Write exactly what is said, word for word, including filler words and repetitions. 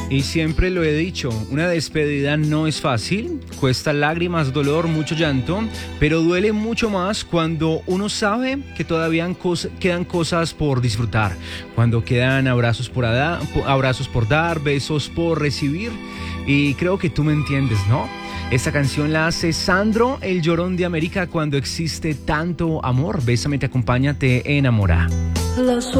Y siempre lo he dicho, una despedida no es fácil, cuesta lágrimas, dolor, mucho llanto, pero duele mucho más cuando uno sabe que todavía cos- quedan cosas por disfrutar, cuando quedan abrazos por, ada- po- abrazos por dar, besos por recibir, y creo que tú me entiendes, ¿no? Esta canción la hace Sandro, el llorón de América, cuando existe tanto amor. Bésame, te acompaña, te enamora.